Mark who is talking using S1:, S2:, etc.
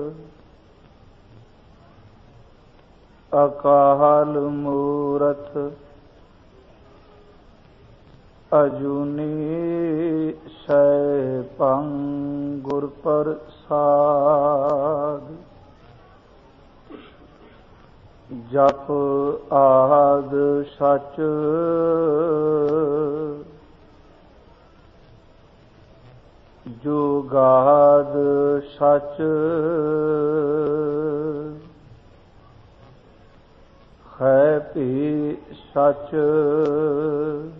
S1: ਅਕਾਲ ਮੂਰਤ ਅਜੂਨੀ ਸੈਭੰ ਗੁਰ ਪ੍ਰਸਾਦਿ। ਜਪ ਆਦਿ ਸਚ ਜੁਗਾਦ ਸਚ ਹੈ ਭੀ ਸਚ